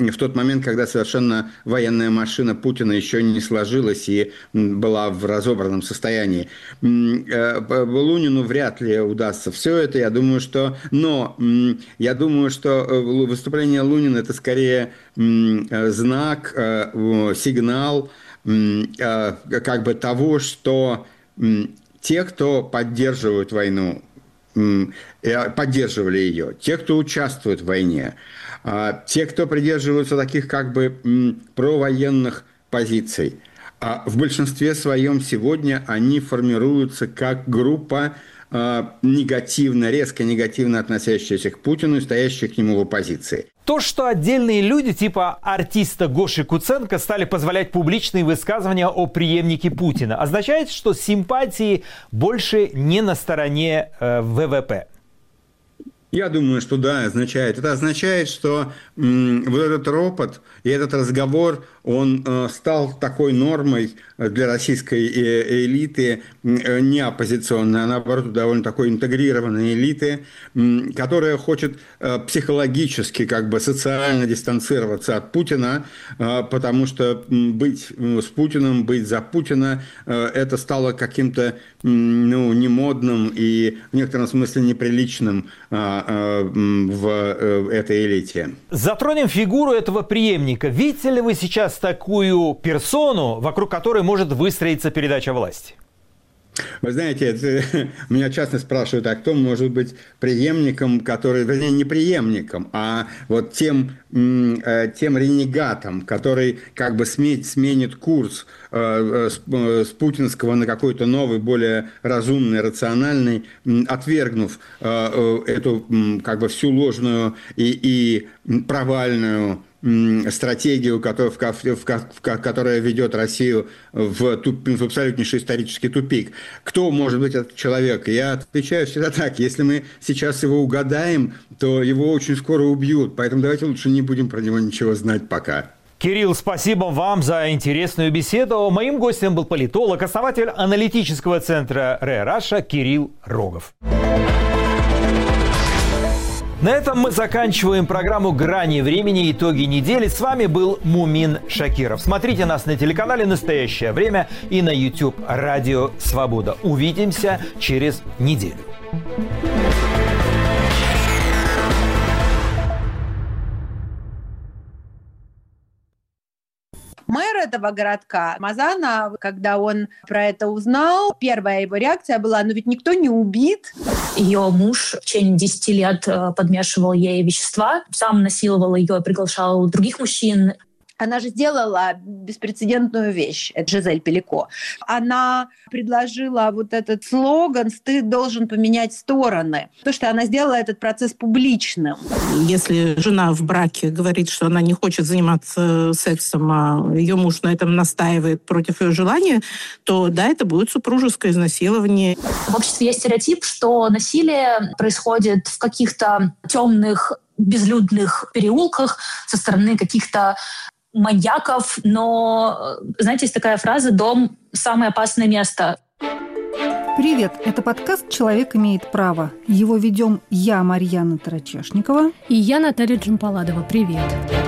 в тот момент, когда совершенно военная машина Путина еще не сложилась и была в разобранном состоянии. Лунину вряд ли удастся все это, я думаю, что... Но я думаю, что выступление Лунина – это скорее знак, сигнал как бы того, что те, кто поддерживают войну, поддерживали ее, те, кто участвует в войне, те, кто придерживаются таких как бы провоенных позиций, в большинстве своем сегодня они формируются как группа негативно, резко негативно относящаяся к Путину и стоящая к нему в оппозиции. То, что отдельные люди типа артиста Гоши Куценко стали позволять публичные высказывания о преемнике Путина, означает, что симпатии больше не на стороне ВВП. Я думаю, что да, означает. Это означает, что вот этот ропот и этот разговор, он стал такой нормой для российской элиты, не оппозиционной, а наоборот довольно такой интегрированной элиты, которая хочет психологически, как бы социально дистанцироваться от Путина, потому что быть с Путиным, быть за Путина, это стало каким-то немодным и в некотором смысле неприличным в этой элите. Затронем фигуру этого преемника. Видите ли вы сейчас такую персону, вокруг которой может выстроиться передача власти? Вы знаете, меня часто спрашивают, а кто может быть преемником, который, вернее, не преемником, а вот тем ренегатом, который как бы сменит курс с путинского на какой-то новый, более разумный, рациональный, отвергнув эту как бы всю ложную и провальную стратегию, которая ведет Россию в абсолютнейший исторический тупик. Кто может быть этот человек? Я отвечаю всегда так: если мы сейчас его угадаем, то его очень скоро убьют. Поэтому давайте лучше не будем про него ничего знать пока. Кирилл, спасибо вам за интересную беседу. Моим гостем был политолог, основатель аналитического центра РА Раша Кирилл Рогов. На этом мы заканчиваем программу «Грани времени. Итоги недели». С вами был Мумин Шакиров. Смотрите нас на телеканале «Настоящее время» и на YouTube «Радио Свобода». Увидимся через неделю. Мэр этого городка, Мазана, когда он про это узнал, первая его реакция была: ну ведь никто не убит. Ее муж в течение 10 лет подмешивал ей вещества, сам насиловал ее, приглашал других мужчин. Она же сделала беспрецедентную вещь, это Жизель Пелико. Она предложила вот этот слоган «Стыд должен поменять стороны», потому что она сделала этот процесс публичным. Если жена в браке говорит, что она не хочет заниматься сексом, а ее муж на этом настаивает против ее желания, то да, это будет супружеское изнасилование. В обществе есть стереотип, что насилие происходит в каких-то темных, безлюдных переулках со стороны каких-то маньяков, но, знаете, есть такая фраза «дом – самое опасное место». Привет, это подкаст «Человек имеет право». Его ведем я, Марьяна Тарачешникова. И я, Наталья Джампаладова. Привет.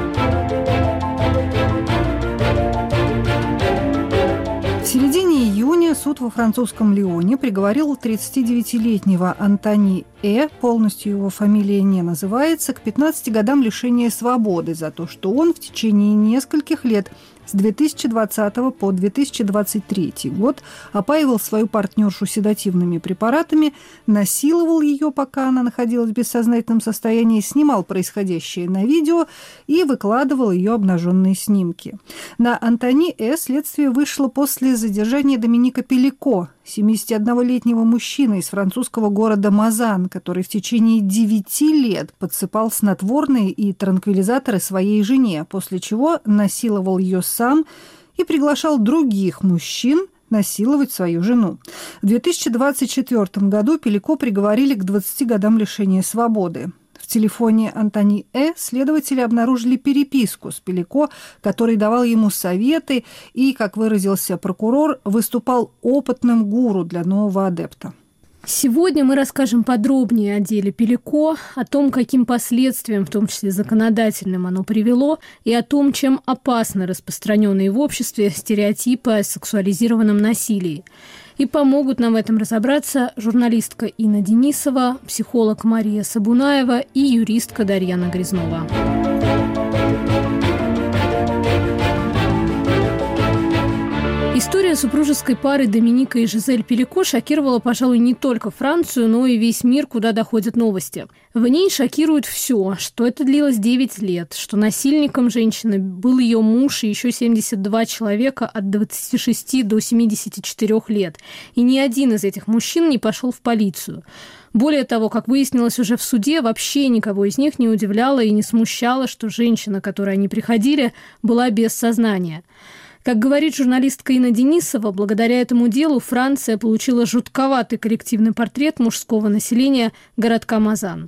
В середине июня суд во французском Лионе приговорил 39-летнего Антони Э, полностью его фамилия не называется, к 15 годам лишения свободы за то, что он в течение нескольких лет с 2020 по 2023 год опаивал свою партнершу седативными препаратами, насиловал ее, пока она находилась в бессознательном состоянии, снимал происходящее на видео и выкладывал ее обнаженные снимки. На Антони Э следствие вышло после задержания Доминика Пелико, 71-летнего мужчины из французского города Мазан, который в течение 9 лет подсыпал снотворные и транквилизаторы своей жене, после чего насиловал ее сам и приглашал других мужчин насиловать свою жену. В 2024 году Пелико приговорили к 20 годам лишения свободы. В телефоне Антони Э следователи обнаружили переписку с Пелико, который давал ему советы и, как выразился прокурор, выступал опытным гуру для нового адепта. Сегодня мы расскажем подробнее о деле Пелико, о том, каким последствиям, в том числе законодательным, оно привело, и о том, чем опасны распространенные в обществе стереотипы о сексуализированном насилии. И помогут нам в этом разобраться журналистка Инна Денисова, психолог Мария Сабунаева и юристка Дарьяна Грязнова. История супружеской пары Доминика и Жизель Пелико шокировала, пожалуй, не только Францию, но и весь мир, куда доходят новости. В ней шокирует все, что это длилось 9 лет, что насильником женщины был ее муж и еще 72 человека от 26 до 74 лет. И ни один из этих мужчин не пошел в полицию. Более того, как выяснилось уже в суде, вообще никого из них не удивляло и не смущало, что женщина, к которой они приходили, была без сознания. Как говорит журналистка Инна Денисова, благодаря этому делу Франция получила жутковатый коллективный портрет мужского населения городка Мазан.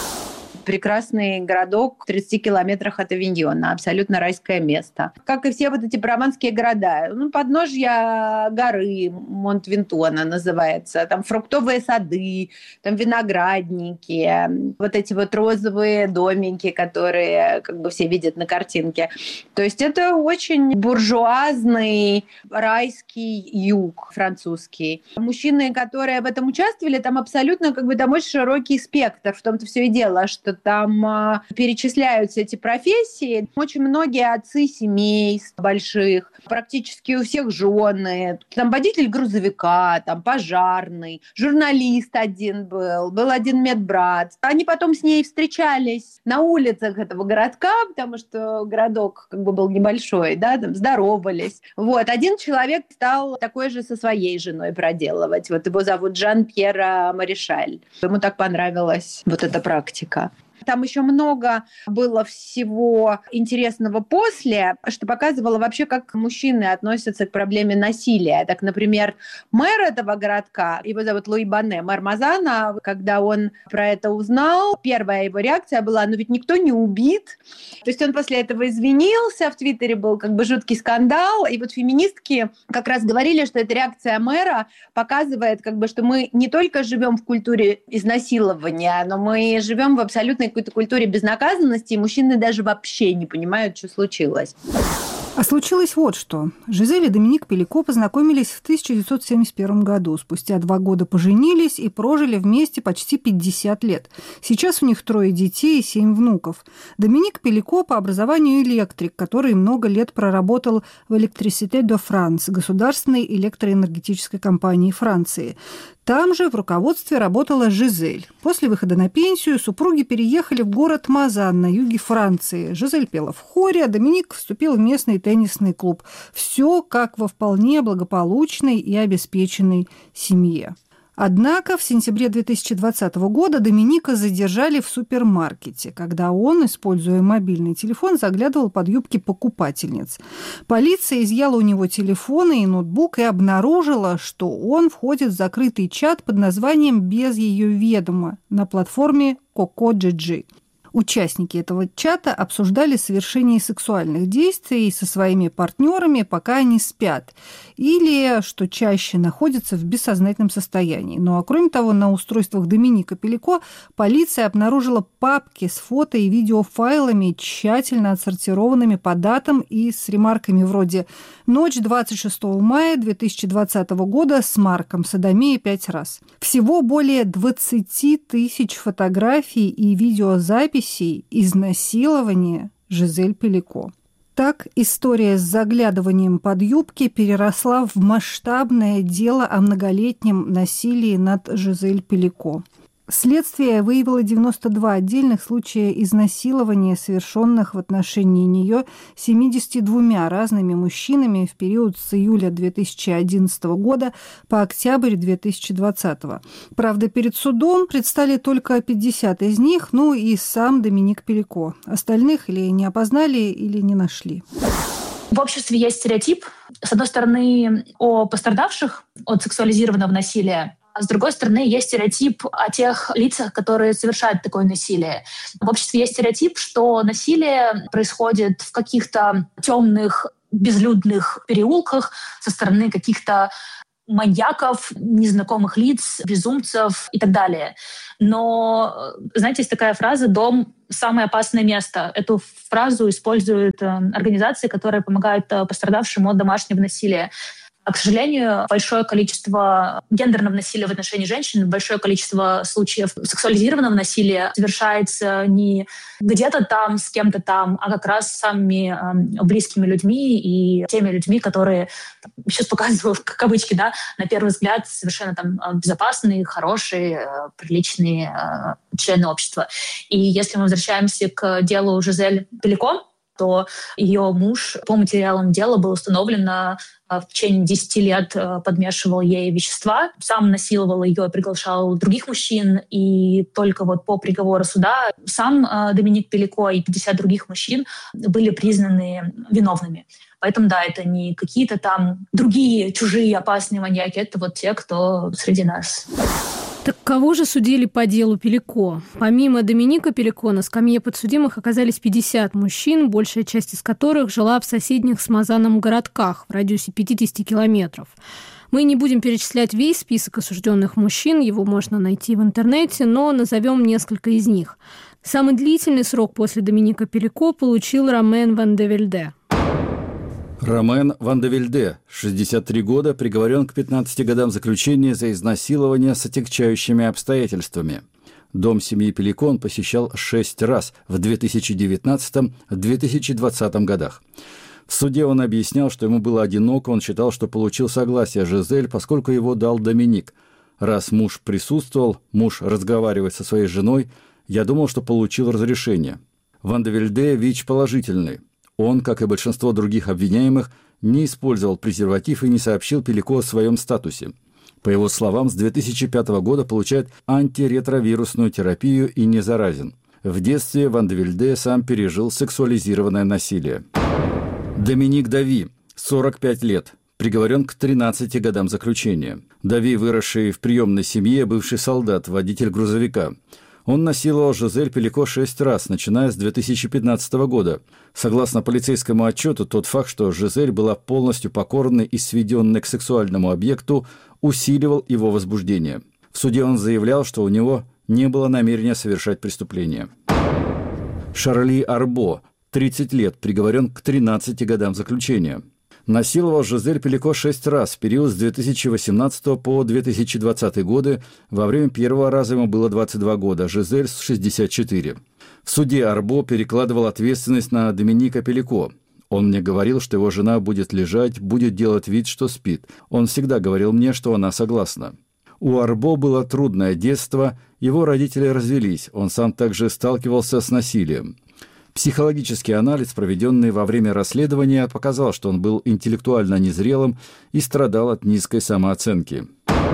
Прекрасный городок в 30 километрах от Авиньона, абсолютно райское место. Как и все вот эти прованские города. Подножья горы Монт-Винтона называется. Там фруктовые сады, там виноградники, вот эти вот розовые домики, которые как бы все видят на картинке. То есть это очень буржуазный райский юг французский. Мужчины, которые в этом участвовали, там абсолютно как бы там очень широкий спектр. В том-то все и дело, что там перечисляются эти профессии. Очень многие отцы семейств больших, практически у всех жены. Там водитель грузовика, там пожарный, журналист один был один медбрат. Они потом с ней встречались на улицах этого городка, потому что городок как бы был небольшой, да, там здоровались. Вот. Один человек стал такой же со своей женой проделывать. Вот его зовут Жан-Пьер Маришаль. Ему так понравилась вот эта практика. Там еще много было всего интересного после, что показывало вообще, как мужчины относятся к проблеме насилия. Так, например, мэр этого городка, его зовут Луи Бане, мэр Мазана, когда он про это узнал, первая его реакция была: ну ведь никто не убит. То есть он после этого извинился, в Твиттере был как бы жуткий скандал, и вот феминистки как раз говорили, что эта реакция мэра показывает, как бы, что мы не только живем в культуре изнасилования, но мы живем в абсолютной какой-то культуре безнаказанности, и мужчины даже вообще не понимают, что случилось. А случилось вот что. Жизель и Доминик Пелико познакомились в 1971 году. Спустя 2 года поженились и прожили вместе почти 50 лет. Сейчас у них 3 детей и 7 внуков. Доминик Пелико по образованию электрик, который много лет проработал в Électricité de France, государственной электроэнергетической компании Франции. Там же в руководстве работала Жизель. После выхода на пенсию супруги переехали в город Мазан на юге Франции. Жизель пела в хоре, а Доминик вступил в местный теннисный клуб. Все как во вполне благополучной и обеспеченной семье. Однако в сентябре 2020 года Доминика задержали в супермаркете, когда он, используя мобильный телефон, заглядывал под юбки покупательниц. Полиция изъяла у него телефон и ноутбук и обнаружила, что он входит в закрытый чат под названием «Без ее ведома» на платформе Coco.gg. Участники этого чата обсуждали совершение сексуальных действий со своими партнерами, пока они спят, или, что чаще, находятся в бессознательном состоянии. Ну а кроме того, на устройствах Доминика Пелико полиция обнаружила папки с фото и видеофайлами, тщательно отсортированными по датам и с ремарками вроде «Ночь 26 мая 2020 года с Марком, содомия 5 раз». Всего более 20 тысяч фотографий и видеозаписей изнасилования Жизель Пелико. Так история с заглядыванием под юбки переросла в масштабное дело о многолетнем насилии над Жизель Пелико. Следствие выявило 92 отдельных случая изнасилования, совершенных в отношении нее 72 разными мужчинами в период с июля 2011 года по октябрь 2020. Правда, перед судом предстали только 50 из них, ну и сам Доминик Пелико. Остальных или не опознали, или не нашли. В обществе есть стереотип, с одной стороны, о пострадавших от сексуализированного насилия, а с другой стороны, есть стереотип о тех лицах, которые совершают такое насилие. В обществе есть стереотип, что насилие происходит в каких-то темных, безлюдных переулках со стороны каких-то маньяков, незнакомых лиц, безумцев и так далее. Но, знаете, есть такая фраза «дом – самое опасное место». Эту фразу используют организации, которые помогают пострадавшим от домашнего насилия. К сожалению, большое количество гендерного насилия в отношении женщин, большое количество случаев сексуализированного насилия совершается не где-то там, с кем-то там, а как раз самыми близкими людьми и теми людьми, которые, сейчас показываю в кавычки, да, на первый взгляд совершенно там безопасные, хорошие, приличные члены общества. И если мы возвращаемся к делу Жизель Пелико, то ее муж по материалам дела было установлено в течение 10 лет подмешивал ей вещества, сам насиловал ее, приглашал других мужчин, и только вот по приговору суда сам Доминик Пелико и 50 других мужчин были признаны виновными. Поэтому, да, это не какие-то там другие чужие опасные маньяки, это вот те, кто среди нас. Так кого же судили по делу Пелико? Помимо Доминика Пелико на скамье подсудимых оказались 50 мужчин, большая часть из которых жила в соседних с Мазаном городках в радиусе 50 километров. Мы не будем перечислять весь список осужденных мужчин, его можно найти в интернете, но назовем несколько из них. Самый длительный срок после Доминика Пелико получил Ромен Ван де Вельде. Ромен Ван де Вельде, 63 года, приговорен к 15 годам заключения за изнасилование с отягчающими обстоятельствами. Дом семьи Пелико он посещал 6 раз в 2019-2020 годах. В суде он объяснял, что ему было одиноко, он считал, что получил согласие Жизель, поскольку его дал Доминик. Раз муж присутствовал, муж разговаривает со своей женой, я думал, что получил разрешение. Ван де Вельде ВИЧ положительный. Он, как и большинство других обвиняемых, не использовал презерватив и не сообщил Пелико о своем статусе. По его словам, с 2005 года получает антиретровирусную терапию и не заразен. В детстве Ван де Вельде сам пережил сексуализированное насилие. Доминик Дави, 45 лет, приговорен к 13 годам заключения. Дави, выросший в приемной семье, бывший солдат, водитель грузовика. Он насиловал Жизель Пелико 6 раз, начиная с 2015 года. Согласно полицейскому отчету, тот факт, что Жизель была полностью покорной и сведенной к сексуальному объекту, усиливал его возбуждение. В суде он заявлял, что у него не было намерения совершать преступление. Шарли Арбо, 30 лет, приговорен к 13 годам заключения. Насиловал Жизель Пелико 6 раз в период с 2018 по 2020 годы. Во время первого раза ему было 22 года, Жизель – 64. В суде Арбо перекладывал ответственность на Доминика Пелико. Он мне говорил, что его жена будет лежать, будет делать вид, что спит. Он всегда говорил мне, что она согласна. У Арбо было трудное детство, его родители развелись, он сам также сталкивался с насилием. Психологический анализ, проведенный во время расследования, показал, что он был интеллектуально незрелым и страдал от низкой самооценки.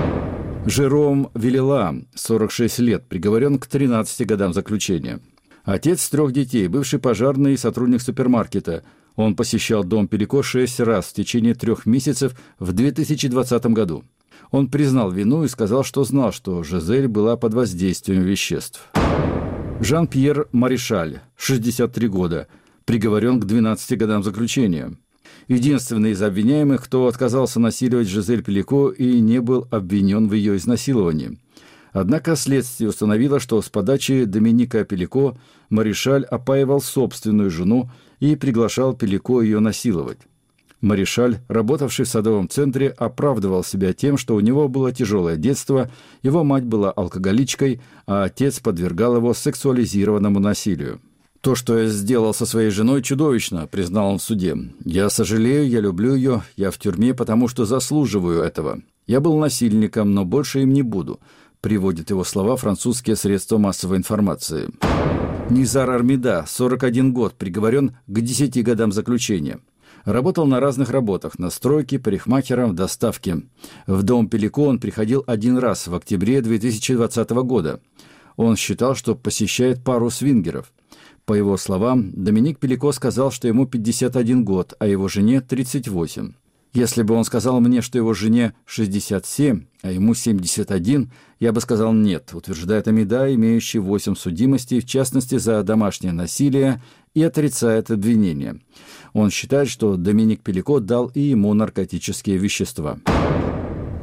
Жером Вилела, 46 лет, приговорен к 13 годам заключения. Отец 3 детей, бывший пожарный и сотрудник супермаркета. Он посещал дом Пелико 6 раз в течение 3 месяцев в 2020 году. Он признал вину и сказал, что знал, что Жизель была под воздействием веществ. Жан-Пьер Маришаль, 63 года, приговорен к 12 годам заключения. Единственный из обвиняемых, кто отказался насиловать Жизель Пелико и не был обвинен в ее изнасиловании. Однако следствие установило, что с подачи Доминика Пелико Маришаль опаивал собственную жену и приглашал Пелико ее насиловать. Маришаль, работавший в садовом центре, оправдывал себя тем, что у него было тяжелое детство, его мать была алкоголичкой, а отец подвергал его сексуализированному насилию. «То, что я сделал со своей женой, чудовищно», — признал он в суде. «Я сожалею, я люблю ее, я в тюрьме, потому что заслуживаю этого. Я был насильником, но больше им не буду», — приводят его слова французские средства массовой информации. Низар Армида, 41 год, приговорен к 10 годам заключения. Работал на разных работах – на стройке, парикмахером, в доставке. В дом Пелико он приходил 1 раз в октябре 2020 года. Он считал, что посещает пару свингеров. По его словам, Доминик Пелико сказал, что ему 51 год, а его жене 38. Если бы он сказал мне, что его жене 67, а ему 71, я бы сказал «нет», утверждает Амида, имеющий 8 судимостей, в частности за домашнее насилие, и отрицает обвинение. Он считает, что Доминик Пелико дал и ему наркотические вещества.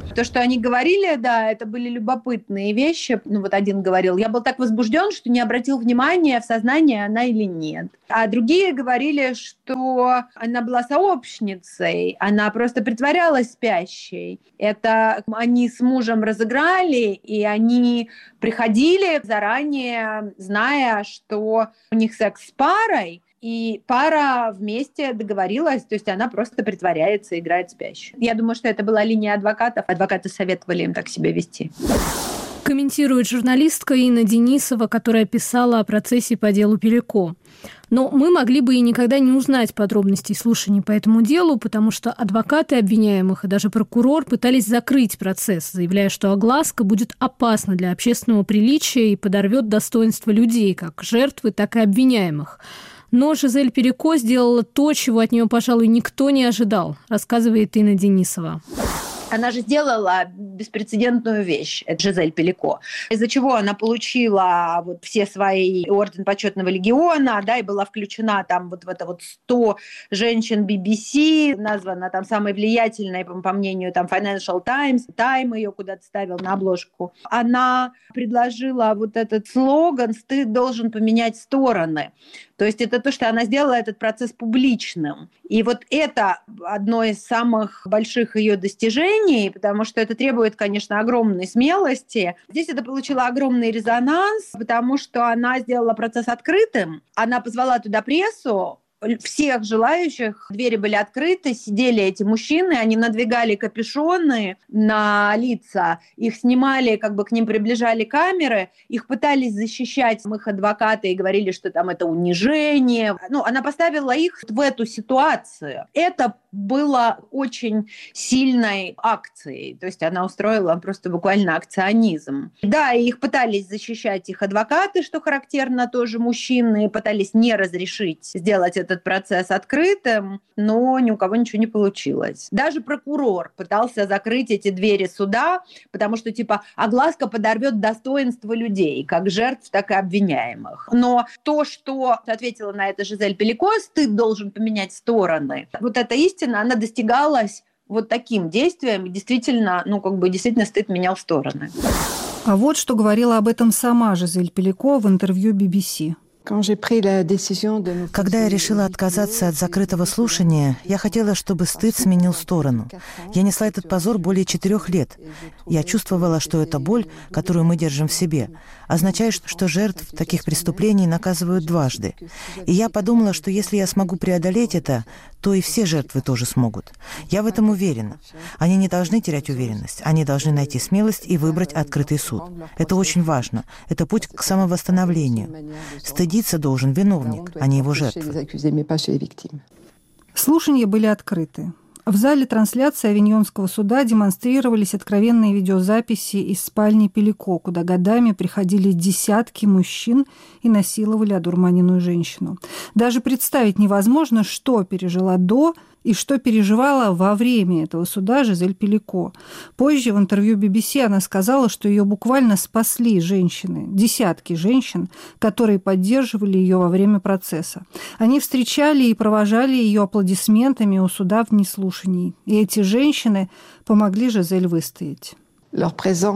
То, что они говорили, да, это были любопытные вещи. Ну вот один говорил, я был так возбужден, что не обратил внимания, в сознании она или нет. А другие говорили, что она была сообщницей, она просто притворялась спящей. Это они с мужем разыграли, и они приходили заранее, зная, что у них секс с парой, и пара вместе договорилась, то есть она просто притворяется, играет спящую. Я думаю, что это была линия адвокатов. Адвокаты советовали им так себя вести. Комментирует журналистка Инна Денисова, которая писала о процессе по делу Пелико. Но мы могли бы и никогда не узнать подробностей слушаний по этому делу, потому что адвокаты обвиняемых и даже прокурор пытались закрыть процесс, заявляя, что огласка будет опасна для общественного приличия и подорвет достоинство людей, как жертвы, так и обвиняемых. Но Жизель Пелико сделала то, чего от нее, пожалуй, никто не ожидал, рассказывает Инна Денисова. Она же сделала беспрецедентную вещь, это Жизель Пелико, из-за чего она получила вот все свои орден почетного легиона, да, и была включена там вот в это вот 100 женщин BBC, названа там самой влиятельной, по мнению там Financial Times, Time ее куда-то ставил на обложку. Она предложила вот этот слоган «Стыд должен поменять стороны». То есть это то, что она сделала этот процесс публичным. И вот это одно из самых больших ее достижений, потому что это требует, конечно, огромной смелости. Здесь это получило огромный резонанс, потому что она сделала процесс открытым, она позвала туда прессу, всех желающих, двери были открыты, сидели эти мужчины, они надвигали капюшоны на лица, их снимали, как бы к ним приближали камеры, их пытались защищать их адвокаты и говорили, что там это унижение. Ну, она поставила их в эту ситуацию. Это было очень сильной акцией, то есть она устроила просто буквально акционизм. Да, и их пытались защищать их адвокаты, что характерно тоже мужчины, пытались не разрешить сделать этот процесс открытым, но ни у кого ничего не получилось. Даже прокурор пытался закрыть эти двери суда, потому что типа огласка подорвет достоинство людей, как жертв, так и обвиняемых. Но то, что ответила на это Жизель Пелико, стыд должен поменять стороны. Вот эта истина, она достигалась вот таким действием, и действительно, действительно стыд менял стороны. А вот что говорила об этом сама Жизель Пелико в интервью BBC. Когда я решила отказаться от закрытого слушания, я хотела, чтобы стыд сменил сторону. Я несла этот позор более 4 лет. Я чувствовала, что эта боль, которую мы держим в себе, означает, что жертв таких преступлений наказывают дважды. И я подумала, что если я смогу преодолеть это, то и все жертвы тоже смогут. Я в этом уверена. Они не должны терять уверенность. Они должны найти смелость и выбрать открытый суд. Это очень важно. Это путь к самовосстановлению. Стыдиться должен виновник, а не его жертва. Слушания были открыты. В зале трансляции Авиньонского суда демонстрировались откровенные видеозаписи из спальни Пелико, куда годами приходили десятки мужчин и насиловали одурманенную женщину. Даже представить невозможно, что пережила до и что переживала во время этого суда Жизель Пелико. Позже в интервью BBC она сказала, что ее буквально спасли женщины, десятки женщин, которые поддерживали ее во время процесса. Они встречали и провожали ее аплодисментами у суда в дни слушаний. И эти женщины помогли Жизель выстоять. Их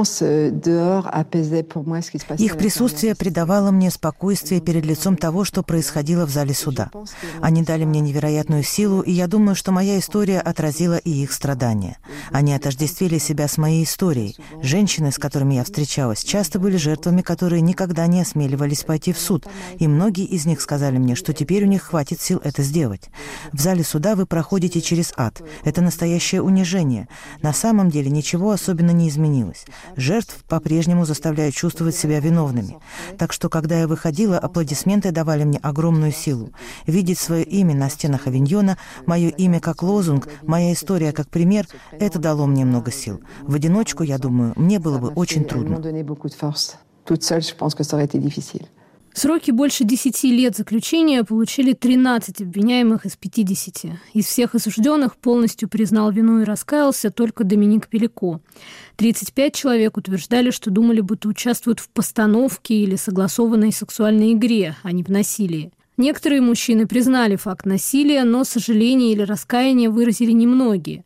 присутствие придавало мне спокойствие перед лицом того, что происходило в зале суда. Они дали мне невероятную силу, и я думаю, что моя история отразила и их страдания. Они отождествили себя с моей историей. Женщины, с которыми я встречалась, часто были жертвами, которые никогда не осмеливались пойти в суд, и многие из них сказали мне, что теперь у них хватит сил это сделать. В зале суда вы проходите через ад. Это настоящее унижение. На самом деле ничего особенно не изменилось. Жертв по-прежнему заставляют чувствовать себя виновными. Так что, когда я выходила, аплодисменты давали мне огромную силу. Видеть свое имя на стенах Авиньона, мое имя как лозунг, моя история как пример, это дало мне много сил. В одиночку, я думаю, мне было бы очень трудно. Сроки больше 10 лет заключения получили 13 обвиняемых из 50. Из всех осужденных полностью признал вину и раскаялся только Доминик Пелико. 35 человек утверждали, что думали, будто участвуют в постановке или согласованной сексуальной игре, а не в насилии. Некоторые мужчины признали факт насилия, но сожаление или раскаяние выразили немногие.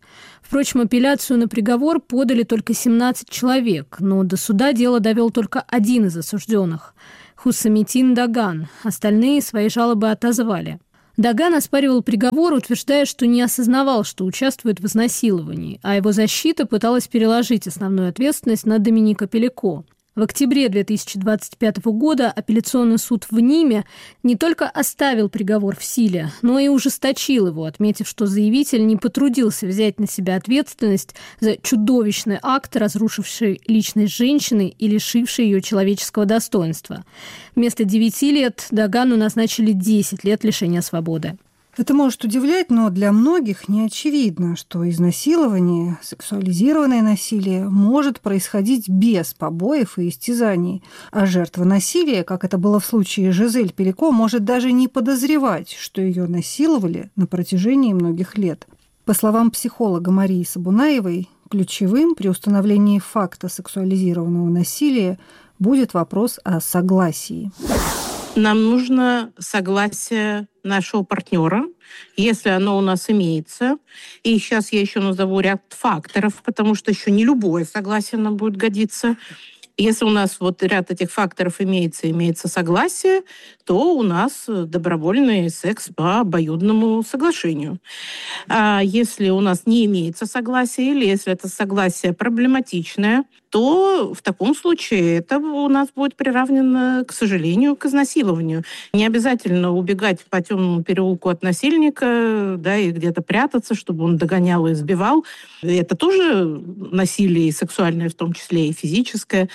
Впрочем, апелляцию на приговор подали только 17 человек, но до суда дело довел только один из осужденных – Хусамитин Даган. Остальные свои жалобы отозвали. Даган оспаривал приговор, утверждая, что не осознавал, что участвует в изнасиловании, а его защита пыталась переложить основную ответственность на Доминика Пелико. В октябре 2025 года апелляционный суд в Ниме не только оставил приговор в силе, но и ужесточил его, отметив, что заявитель не потрудился взять на себя ответственность за чудовищный акт, разрушивший личность женщины и лишивший ее человеческого достоинства. Вместо 9 лет Дагану назначили 10 лет лишения свободы. Это может удивлять, но для многих не очевидно, что изнасилование, сексуализированное насилие может происходить без побоев и истязаний, а жертва насилия, как это было в случае Жизель Пелико, может даже не подозревать, что ее насиловали на протяжении многих лет. По словам психолога Марии Сабунаевой, ключевым при установлении факта сексуализированного насилия будет вопрос о согласии. Нам нужно согласие нашего партнера, если оно у нас имеется. И сейчас я еще назову ряд факторов, потому что еще не любое согласие нам будет годиться. Если у нас вот ряд этих факторов имеется согласие, то у нас добровольный секс по обоюдному соглашению. А если у нас не имеется согласия, или если это согласие проблематичное, то в таком случае это у нас будет приравнено, к сожалению, к изнасилованию. Не обязательно убегать по темному переулку от насильника, да, и где-то прятаться, чтобы он догонял и избивал. Это тоже насилие, и сексуальное в том числе, и физическое.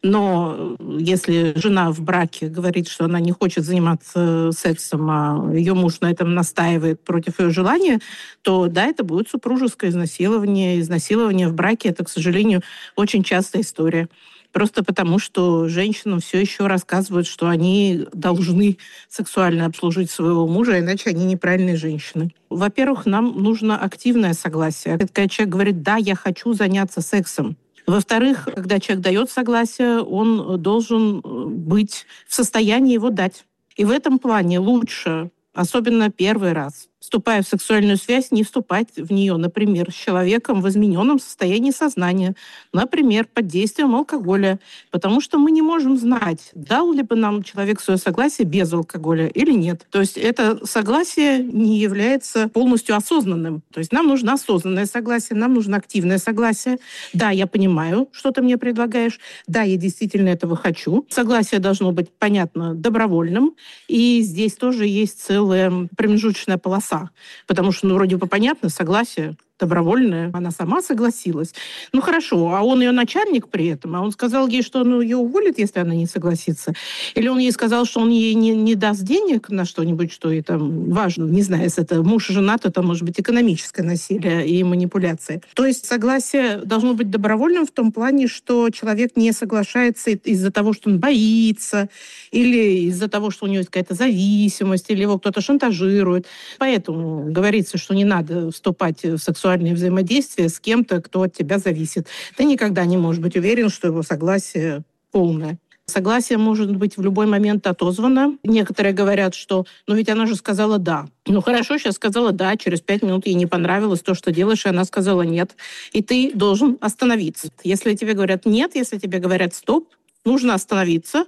Но если жена в браке говорит, что она не хочет заниматься сексом, а ее муж на этом настаивает против ее желания, то да, это будет супружеское изнасилование. Изнасилование в браке — это, к сожалению, очень частая история. Просто потому, что женщинам все еще рассказывают, что они должны сексуально обслужить своего мужа, иначе они неправильные женщины. Во-первых, нам нужно активное согласие. Когда человек говорит: «Да, я хочу заняться сексом». Во-вторых, когда человек дает согласие, он должен быть в состоянии его дать. И в этом плане лучше, особенно первый раз, вступая в сексуальную связь, не вступать в нее, например, с человеком в измененном состоянии сознания, например, под действием алкоголя, потому что мы не можем знать, дал ли бы нам человек свое согласие без алкоголя или нет. То есть это согласие не является полностью осознанным. То есть нам нужно осознанное согласие, нам нужно активное согласие. Да, я понимаю, что ты мне предлагаешь. Да, я действительно этого хочу. Согласие должно быть, понятно, добровольным. И здесь тоже есть целая промежуточная полоса. Потому что, вроде бы понятно, согласие добровольная, она сама согласилась. Ну хорошо, а он ее начальник при этом, а он сказал ей, что он ее уволит, если она не согласится. Или он ей сказал, что он ей не даст денег на что-нибудь, что ей там важно. Не знаю, если это муж и жена, то это может быть экономическое насилие и манипуляция. То есть согласие должно быть добровольным в том плане, что человек не соглашается из-за того, что он боится, или из-за того, что у него есть какая-то зависимость, или его кто-то шантажирует. Поэтому говорится, что не надо вступать в сексуальные взаимодействия с кем-то, кто от тебя зависит. Ты никогда не можешь быть уверен, что его согласие полное. Согласие может быть в любой момент отозвано. Некоторые говорят, что «ну ведь она же сказала «да». Ну хорошо, сейчас сказала «да», через 5 минут ей не понравилось то, что делаешь, и она сказала «нет». И ты должен остановиться. Если тебе говорят «нет», если тебе говорят «стоп», нужно остановиться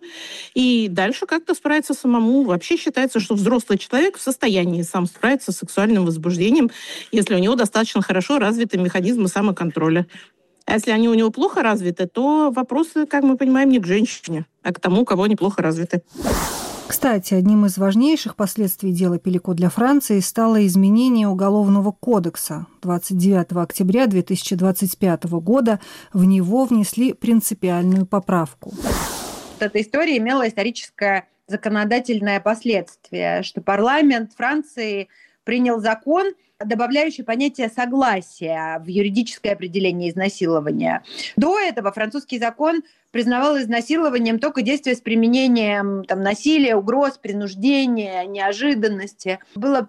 и дальше как-то справиться самому. Вообще считается, что взрослый человек в состоянии сам справиться с сексуальным возбуждением, если у него достаточно хорошо развиты механизмы самоконтроля. А если они у него плохо развиты, то вопросы, как мы понимаем, не к женщине, а к тому, у кого они плохо развиты. Кстати, одним из важнейших последствий дела Пелико для Франции стало изменение Уголовного кодекса. 29 октября 2025 года в него внесли принципиальную поправку. Эта история имела историческое законодательное последствие, что парламент Франции принял закон, добавляющий понятие согласия в юридическое определение изнасилования. До этого французский закон признавал изнасилованием только действия с применением насилия, угроз, принуждения, неожиданности. Было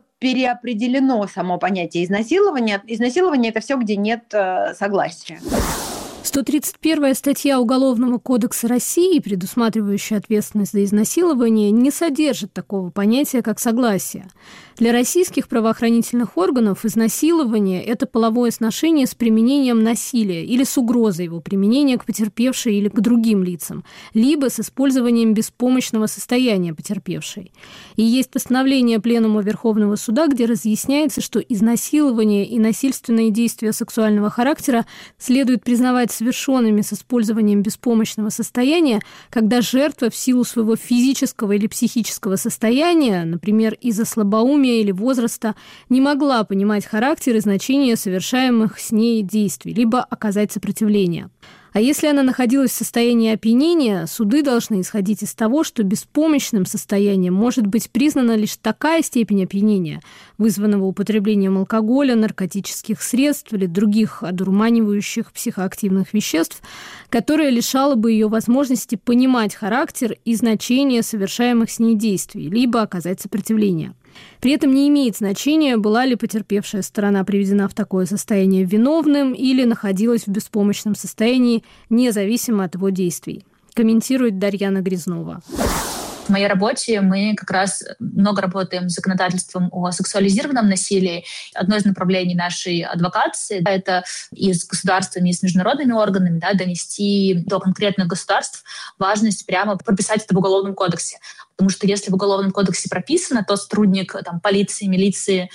переопределено само понятие изнасилования. Изнасилование – это все, где нет согласия. 131-я статья Уголовного кодекса России, предусматривающая ответственность за изнасилование, не содержит такого понятия, как согласие. Для российских правоохранительных органов изнасилование – это половое сношение с применением насилия или с угрозой его применения к потерпевшей или к другим лицам, либо с использованием беспомощного состояния потерпевшей. И есть постановление Пленума Верховного суда, где разъясняется, что изнасилование и насильственные действия сексуального характера следует признавать совершенными с использованием беспомощного состояния, когда жертва в силу своего физического или психического состояния, например, из-за слабоумия или возраста, не могла понимать характер и значение совершаемых с ней действий, либо оказать сопротивление. А если она находилась в состоянии опьянения, суды должны исходить из того, что беспомощным состоянием может быть признана лишь такая степень опьянения, вызванного употреблением алкоголя, наркотических средств или других одурманивающих психоактивных веществ, которая лишала бы ее возможности понимать характер и значение совершаемых с ней действий, либо оказать сопротивление. При этом не имеет значения, была ли потерпевшая сторона приведена в такое состояние виновным или находилась в беспомощном состоянии, независимо от его действий. Комментирует Дарьяна Грязнова. В моей работе мы как раз много работаем с законодательством о сексуализированном насилии. Одно из направлений нашей адвокации — это и с государствами, и с международными органами донести до конкретных государств важность прямо прописать это в Уголовном кодексе. Потому что если в Уголовном кодексе прописано, то сотрудник полиции, милиции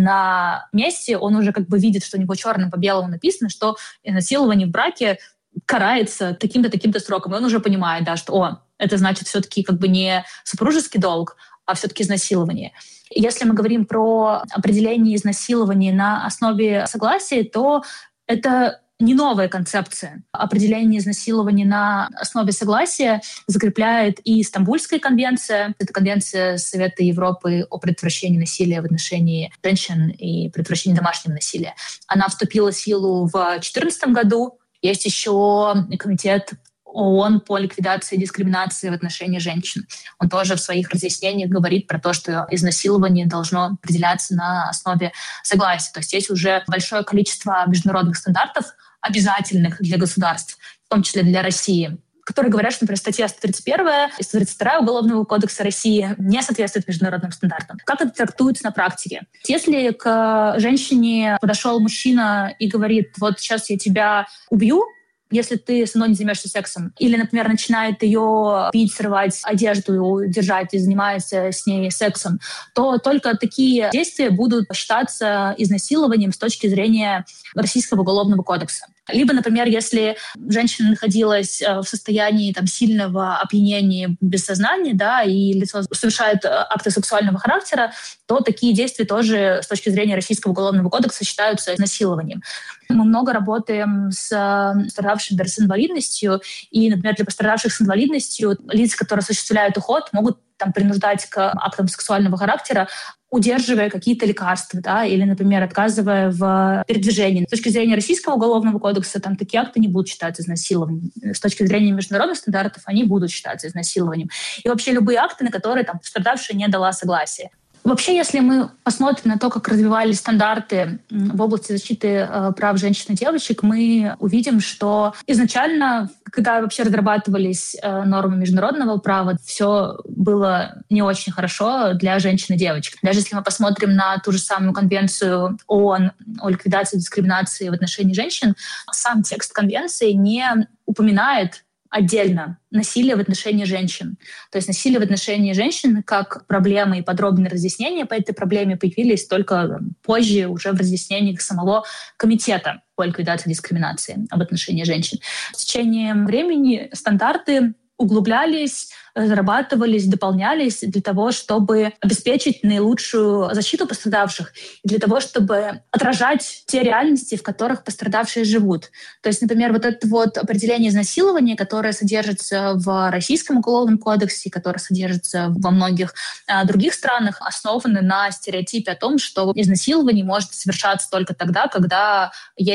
на месте, он уже видит, что у него черным по белому написано, что насилование в браке карается таким-то, таким-то сроком. И он уже понимает, что это значит все-таки не супружеский долг, а все-таки изнасилование. Если мы говорим про определение изнасилования на основе согласия, то это не новая концепция. Определение изнасилования на основе согласия закрепляет и Стамбульская конвенция. Это конвенция Совета Европы о предотвращении насилия в отношении женщин и предотвращении домашнего насилия. Она вступила в силу в 2014 году. Есть еще комитет ООН по ликвидации дискриминации в отношении женщин. Он тоже в своих разъяснениях говорит про то, что изнасилование должно определяться на основе согласия. То есть есть уже большое количество международных стандартов, обязательных для государств, в том числе для России, которые говорят, что, например, статья 131 и 132 Уголовного кодекса России не соответствуют международным стандартам. Как это трактуется на практике? Если к женщине подошел мужчина и говорит: вот сейчас я тебя убью, если ты со мной не займешься сексом, или, например, начинает ее бить, срывать одежду, держать и занимается с ней сексом, то только такие действия будут считаться изнасилованием с точки зрения Российского уголовного кодекса. Либо, например, если женщина находилась в состоянии сильного опьянения без сознания, и лицо совершает акты сексуального характера, то такие действия тоже с точки зрения Российского уголовного кодекса считаются изнасилованием. Мы много работаем с пострадавшими с инвалидностью, и, например, для пострадавших с инвалидностью лица, которые осуществляют уход, могут принуждать к актам сексуального характера, удерживая какие-то лекарства, или, например, отказывая в передвижении. С точки зрения Российского уголовного кодекса такие акты не будут считаться изнасилованием. С точки зрения международных стандартов они будут считаться изнасилованием. И вообще любые акты, на которые пострадавшая не дала согласия. Вообще, если мы посмотрим на то, как развивались стандарты в области защиты прав женщин и девочек, мы увидим, что изначально, когда вообще разрабатывались нормы международного права, все было не очень хорошо для женщин и девочек. Даже если мы посмотрим на ту же самую конвенцию ООН о ликвидации дискриминации в отношении женщин, сам текст конвенции не упоминает отдельно насилие в отношении женщин. То есть насилие в отношении женщин как проблема и подробные разъяснения по этой проблеме появились только позже, уже в разъяснениях самого комитета по ликвидации дискриминации в отношении женщин. С течением времени стандарты углублялись, разрабатывались, дополнялись для того, чтобы обеспечить наилучшую защиту пострадавших и для того, чтобы отражать те реальности, в которых пострадавшие живут. То есть, например, это определение изнасилования, которое содержится в Российском уголовном кодексе, которое содержится во многих других странах, основано на стереотипе о том, что изнасилование может совершаться только тогда, когда есть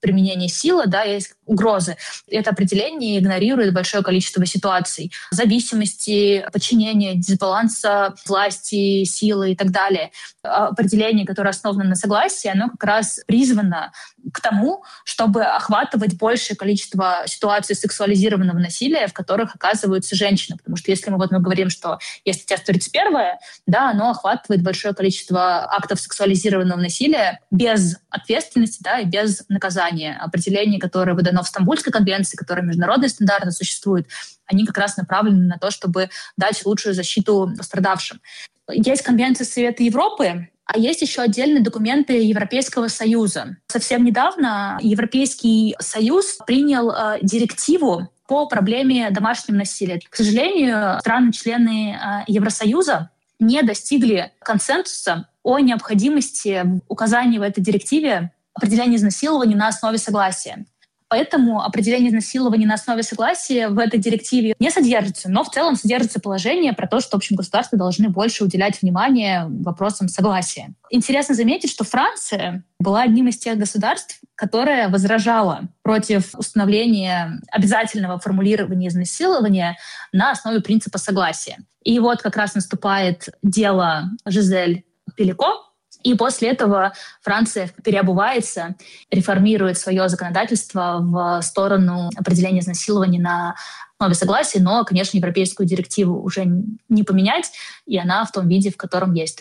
применение силы, да, есть угрозы. Это определение игнорирует большое количество ситуаций. Зависимости, подчинения, дисбаланса власти, силы и так далее. Определение, которое основано на согласии, оно как раз призвано к тому, чтобы охватывать большее количество ситуаций сексуализированного насилия, в которых оказываются женщины. Потому что если мы говорим, что есть статья 131, да, оно охватывает большое количество актов сексуализированного насилия без ответственности, да, и без наказания. Определение, которое выдано в Стамбульской конвенции, которое международные стандарты существуют, они как раз направлены на то, чтобы дать лучшую защиту пострадавшим. Есть Конвенция Совета Европы, а есть еще отдельные документы Европейского Союза. Совсем недавно Европейский Союз принял директиву по проблеме домашнего насилия. К сожалению, страны-члены Евросоюза не достигли консенсуса о необходимости указания в этой директиве определения изнасилования на основе согласия. Поэтому определение изнасилования на основе согласия в этой директиве не содержится, но в целом содержится положение про то, что, в общем, государства должны больше уделять внимание вопросам согласия. Интересно заметить, что Франция была одним из тех государств, которое возражало против установления обязательного формулирования изнасилования на основе принципа согласия. И вот как раз наступает дело Жизель Пелико, и после этого Франция переобувается, реформирует свое законодательство в сторону определения изнасилования на основе согласия, но, конечно, европейскую директиву уже не поменять, и она в том виде, в котором есть.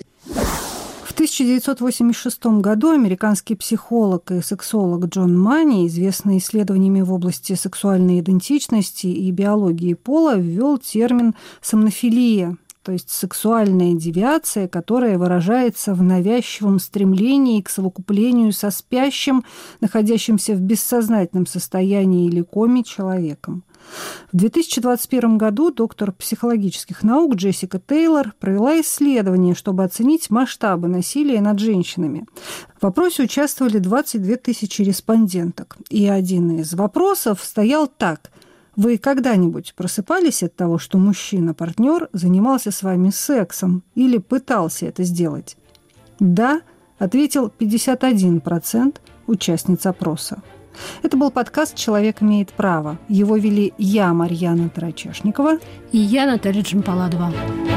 В 1986 году американский психолог и сексолог Джон Мани, известный исследованиями в области сексуальной идентичности и биологии пола, ввел термин «сомнофилия», то есть сексуальная девиация, которая выражается в навязчивом стремлении к совокуплению со спящим, находящимся в бессознательном состоянии или коме человеком. В 2021 году доктор психологических наук Джессика Тейлор провела исследование, чтобы оценить масштабы насилия над женщинами. В вопросе участвовали 22 тысячи респонденток. И один из вопросов стоял так: вы когда-нибудь просыпались от того, что мужчина-партнер занимался с вами сексом или пытался это сделать? «Да», ответил 51% участниц опроса. Это был подкаст «Человек имеет право». Его вели я, Марьяна Тарачешникова, и я, Наталья Джампаладова.